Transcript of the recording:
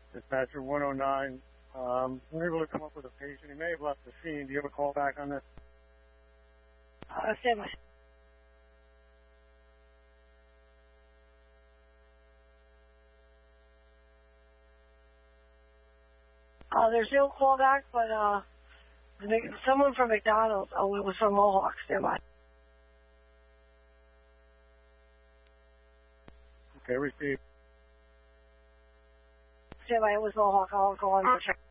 Dispatcher 109. We're able to come up with a patient. He may have left the scene. Do you have a call back on this? Stand by. There's no callback, but someone from McDonald's. Oh, it was from Mohawk. Stand by. Okay, received. Stand by. It was Mohawk. I'll go on for check.